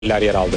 yer aldı.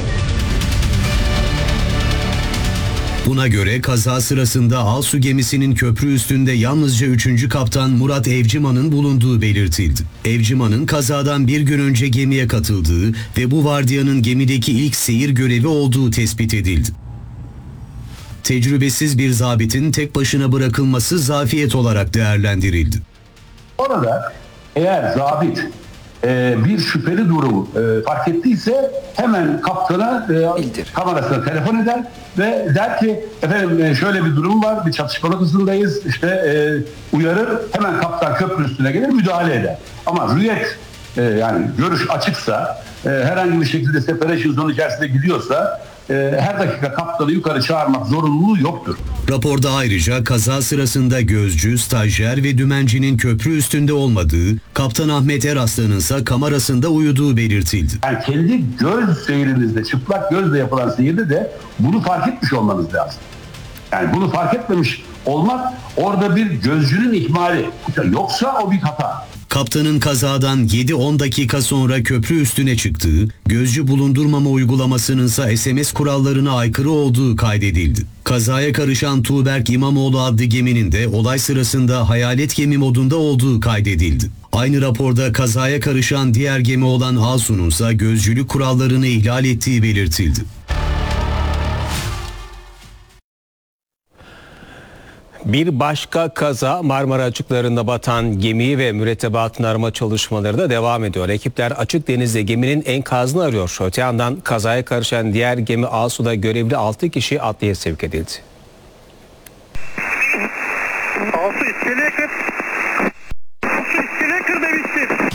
Buna göre kaza sırasında Alsu gemisinin köprü üstünde yalnızca 3. Kaptan Murat Evciman'ın bulunduğu belirtildi. Evciman'ın kazadan bir gün önce gemiye katıldığı ve bu vardiyanın gemideki ilk seyir görevi olduğu tespit edildi. Tecrübesiz bir zabitin tek başına bırakılması zafiyet olarak değerlendirildi. Orada eğer zabit bir şüpheli durumu fark ettiyse hemen kaptana kamerasına telefon eder ve der ki efendim şöyle bir durum var, bir çatışma noktasındayız, uyarır, hemen kaptan köprü üstüne gelir, müdahale eder. Ama rüyet yani görüş açıksa, herhangi bir şekilde separation zone içerisinde gidiyorsa her dakika kaptanı yukarı çağırmak zorunluluğu yoktur. Raporda ayrıca kaza sırasında gözcü, stajyer ve dümencinin köprü üstünde olmadığı, Kaptan Ahmet Eraslan'ın ise kamerasında uyuduğu belirtildi. Yani kendi göz seyrinizde, çıplak gözle yapılan seyirde de bunu fark etmiş olmanız lazım. Yani bunu fark etmemiş olmak orada bir gözcünün ihmali. Yoksa o bir hata. Kaptanın kazadan 7-10 dakika sonra köprü üstüne çıktığı, gözcü bulundurmama uygulamasının ise SMS kurallarına aykırı olduğu kaydedildi. Kazaya karışan Tuğberk İmamoğlu adlı geminin de olay sırasında hayalet gemi modunda olduğu kaydedildi. Aynı raporda kazaya karışan diğer gemi olan Alsu'nun ise gözcülük kurallarını ihlal ettiği belirtildi. Bir başka kaza Marmara açıklarında batan gemiyi ve mürettebatını arama çalışmaları da devam ediyor. Ekipler açık denizde geminin enkazını arıyor. Öte yandan kazaya karışan diğer gemi Alsu'da görevli 6 kişi adliyeye sevk edildi. Alsu iskeleye kır. Alsu iskeleye kır demiştir.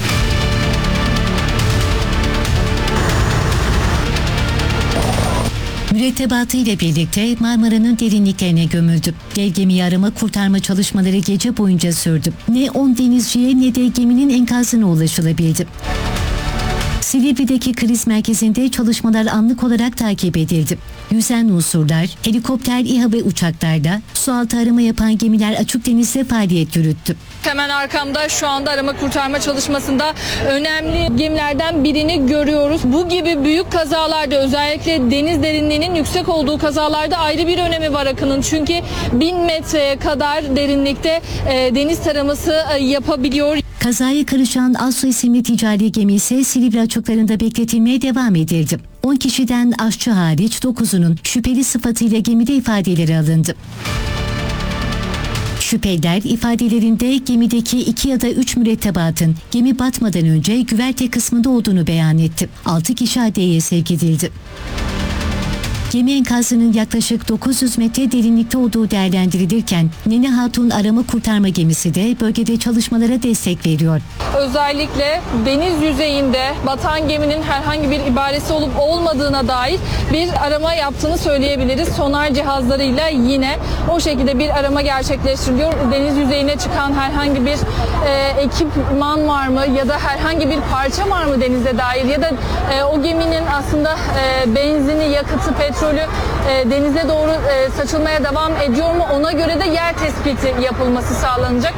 Mürettebatı ile birlikte Marmara'nın derinliklerine gömüldü. Dev gemiyi arama kurtarma çalışmaları gece boyunca sürdü. Ne 10 denizciye ne de geminin enkazına ulaşılabildi. Silivri'deki kriz merkezinde çalışmalar anlık olarak takip edildi. Yüzen unsurlar, helikopter, İHA ve uçaklarda sualtı arama yapan gemiler açık denizde faaliyet yürüttü. Hemen arkamda şu anda arama kurtarma çalışmasında önemli gemilerden birini görüyoruz. Bu gibi büyük kazalarda, özellikle deniz derinliğinin yüksek olduğu kazalarda ayrı bir önemi var Akın'ın. Çünkü 1000 metreye kadar derinlikte deniz taraması yapabiliyor. Kazaya karışan Alsu isimli ticari gemi ise Silivri açıklarında bekletilmeye devam edildi. 10 kişiden aşçı hariç 9'unun şüpheli sıfatıyla gemide ifadeleri alındı. Şüpheliler ifadelerinde gemideki 2 ya da 3 mürettebatın gemi batmadan önce güverte kısmında olduğunu beyan etti. 6 kişi adliyeye sevk edildi. Gemi enkazının yaklaşık 900 metre derinlikte olduğu değerlendirilirken Nene Hatun arama kurtarma gemisi de bölgede çalışmalara destek veriyor. Özellikle deniz yüzeyinde batan geminin herhangi bir ibaresi olup olmadığına dair bir arama yaptığını söyleyebiliriz. Sonar cihazlarıyla yine o şekilde bir arama gerçekleştiriliyor. Deniz yüzeyine çıkan herhangi bir ekipman var mı ya da herhangi bir parça var mı denize dair ya da o geminin aslında benzini, yakıtı, petrolü denize doğru saçılmaya devam ediyor mu? Ona göre de yer tespiti yapılması sağlanacak.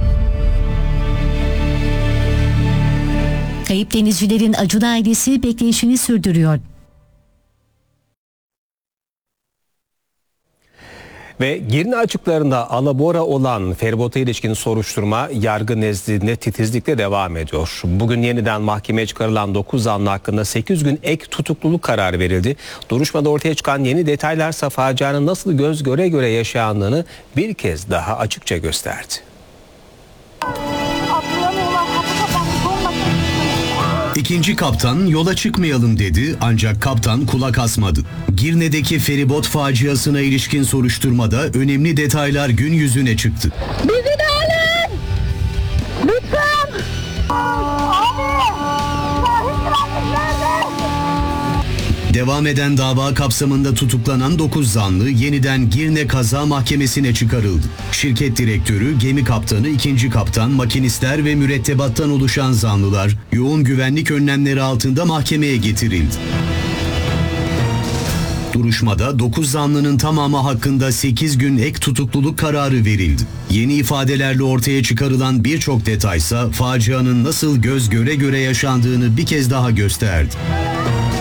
Kayıp denizcilerin Acun ailesi bekleyişini sürdürüyor. Ve Girne açıklarında alabora olan feribota ilişkin soruşturma yargı nezdinde titizlikle devam ediyor. Bugün yeniden mahkemeye çıkarılan 9 zanlı hakkında 8 gün ek tutukluluk kararı verildi. Duruşmada ortaya çıkan yeni detaylar facianın nasıl göz göre göre yaşandığını bir kez daha açıkça gösterdi. İkinci kaptan yola çıkmayalım dedi ancak kaptan kulak asmadı. Girne'deki feribot faciasına ilişkin soruşturmada önemli detaylar gün yüzüne çıktı. Bizi de alın! Lütfen! Devam eden dava kapsamında tutuklanan 9 zanlı yeniden Girne Kaza Mahkemesi'ne çıkarıldı. Şirket direktörü, gemi kaptanı, ikinci kaptan, makinistler ve mürettebattan oluşan zanlılar yoğun güvenlik önlemleri altında mahkemeye getirildi. Duruşmada 9 zanlının tamamı hakkında 8 gün ek tutukluluk kararı verildi. Yeni ifadelerle ortaya çıkarılan birçok detaysa facianın nasıl göz göre göre yaşandığını bir kez daha gösterdi.